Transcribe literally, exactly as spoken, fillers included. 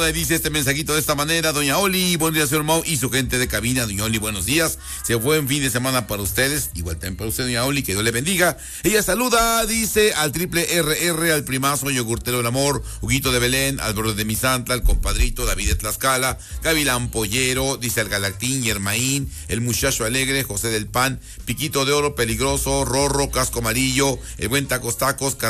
Dice este mensajito de esta manera, doña Oli, buen día, señor Mau y su gente de cabina. Doña Oli, buenos días. Se fue en fin de semana para ustedes, igual también para usted, doña Oli, que Dios le bendiga. Ella saluda, dice, al triple R R, al primazo, yogurtero del amor, Huguito de Belén, al borde de Misantla, al compadrito David de Tlaxcala, Gavilán Pollero, dice al Galactín, Yermaín, el muchacho alegre, José del Pan, Piquito de Oro, Peligroso, Rorro, Casco Amarillo, el buen Tacos Tacos,